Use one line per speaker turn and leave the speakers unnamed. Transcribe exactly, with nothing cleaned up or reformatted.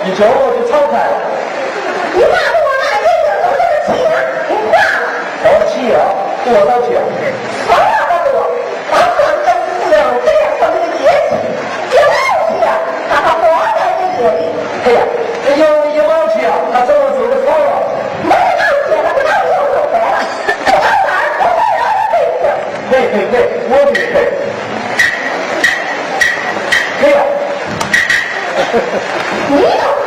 一叫我就吵开了。
你骂我那这个都是气啊，你挂了。
好气啊，多少气啊？
从那么多，当上真不了，这样说这个节气，有气啊，他还活在这夜里。
哎呀，这有一毛气啊，他怎么走的跑了？
没闹气了，不闹气我就回了。我上哪儿不会让你背去？
对对对，我就对。对呀。
你都